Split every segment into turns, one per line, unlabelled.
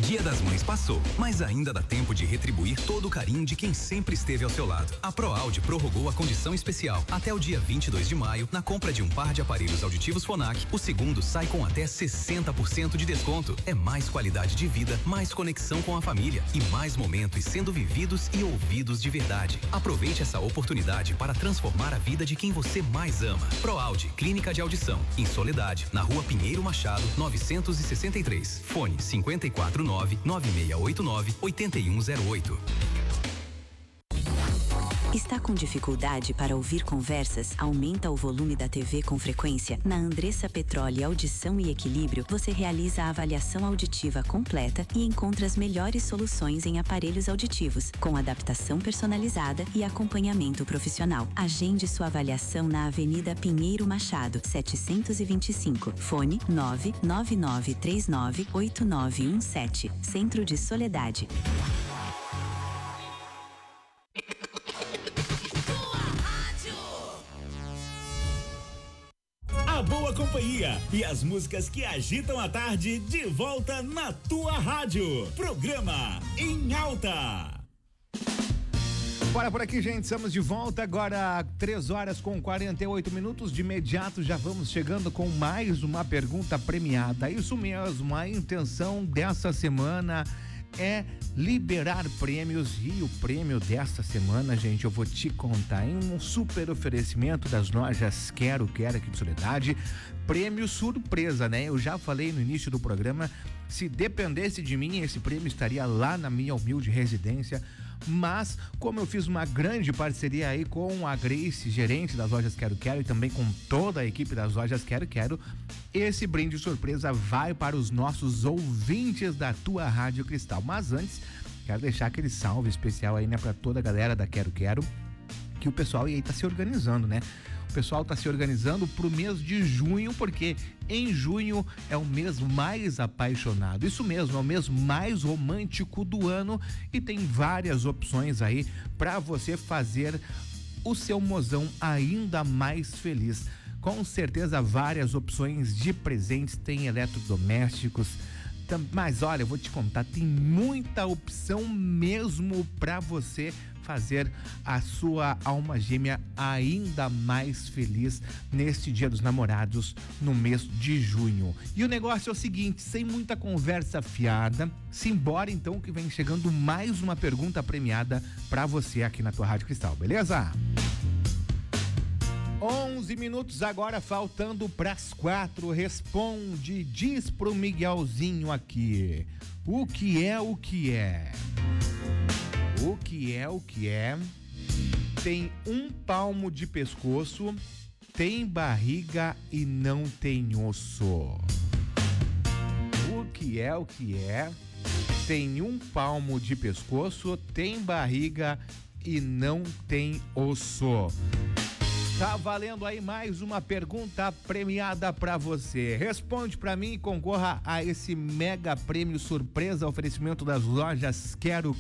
Dia das Mães passou, mas ainda dá tempo de retribuir todo o carinho de quem sempre esteve ao seu lado. A ProAudio prorrogou a condição especial até o dia 22 de maio. Na compra de um par de aparelhos auditivos Phonak, o segundo sai com até 60% de desconto. É mais qualidade de vida, mais conexão com a família e mais momentos sendo vividos e ouvidos de verdade. Aproveite essa oportunidade para transformar a vida de quem você mais ama. ProAudio, Clínica de Audição, em Soledade, na Rua Pinheiro Machado, 963. Fone 549-9689-8108.
Está com dificuldade para ouvir conversas? Aumenta o volume da TV com frequência? Na Andressa Petroli Audição e Equilíbrio, você realiza a avaliação auditiva completa e encontra as melhores soluções em aparelhos auditivos, com adaptação personalizada e acompanhamento profissional. Agende sua avaliação na Avenida Pinheiro Machado, 725. Fone 999398917. Centro de Soledade.
A boa companhia e as músicas que agitam a tarde de volta na tua rádio. Programa Em Alta.
Bora por aqui, gente, estamos de volta agora 3h48. De imediato já vamos chegando com mais uma pergunta premiada. Isso mesmo, a intenção dessa semana é liberar prêmios e o prêmio desta semana, gente, eu vou te contar em um super oferecimento das lojas Quero aqui de Soledade. Prêmio surpresa, né? Eu já falei no início do programa, se dependesse de mim, esse prêmio estaria lá na minha humilde residência, mas como eu fiz uma grande parceria aí com a Grace, gerente das lojas Quero e também com toda a equipe das lojas Quero, esse brinde surpresa vai para os nossos ouvintes da tua Rádio Cristal. Mas antes, quero deixar aquele salve especial aí, né, para toda a galera da Quero, que o pessoal aí tá se organizando, né? O pessoal tá se organizando pro mês de junho, porque em junho é o mês mais apaixonado. Isso mesmo, é o mês mais romântico do ano e tem várias opções aí para você fazer o seu mozão ainda mais feliz. Com certeza várias opções de presentes, tem eletrodomésticos, mas olha, eu vou te contar, tem muita opção mesmo para você fazer a sua alma gêmea ainda mais feliz neste Dia dos Namorados, no mês de junho. E o negócio é o seguinte, sem muita conversa fiada, simbora então que vem chegando mais uma pergunta premiada para você aqui na tua Rádio Cristal, beleza? 11 minutos agora, faltando pras 4. Responde, diz pro Miguelzinho aqui. O que é o que é? O que é o que é? Tem um palmo de pescoço, tem barriga e não tem osso. O que é o que é? Tem um palmo de pescoço, tem barriga e não tem osso. Tá valendo aí mais uma pergunta premiada pra você. Responde pra mim e concorra a esse mega prêmio surpresa, oferecimento das lojas Quero.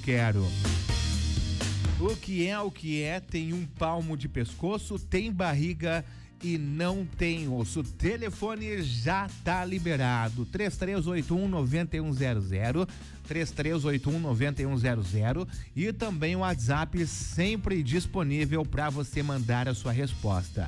O que é o que é? Tem um palmo de pescoço, tem barriga e não tem osso. O telefone já tá liberado. 3381-9100. 3381-9100 e também o WhatsApp sempre disponível para você mandar a sua resposta.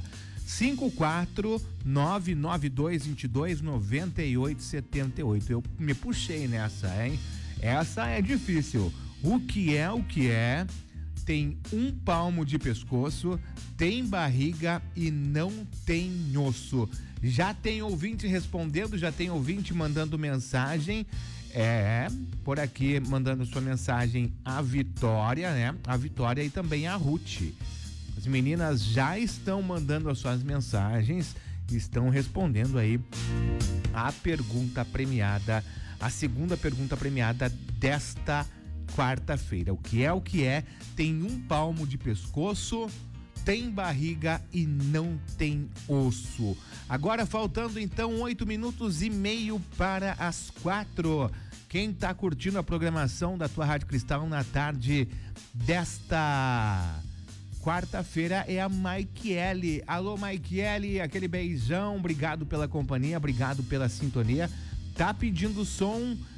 54992229878. Eu me puxei nessa, hein? Essa é difícil. O que é? Tem um palmo de pescoço, tem barriga e não tem osso. Já tem ouvinte respondendo, já tem ouvinte mandando mensagem. Por aqui mandando sua mensagem a Vitória, né? A Vitória e também a Ruth. As meninas já estão mandando as suas mensagens, estão respondendo aí a pergunta premiada, a segunda pergunta premiada desta quarta-feira. O que é? Tem um palmo de pescoço, tem barriga e não tem osso. Agora faltando então 8 minutos e meio para as 4. Quem tá curtindo a programação da tua Rádio Cristal na tarde desta quarta-feira é a Maikiele. Alô, Maikiele, aquele beijão, obrigado pela companhia, obrigado pela sintonia. Tá pedindo som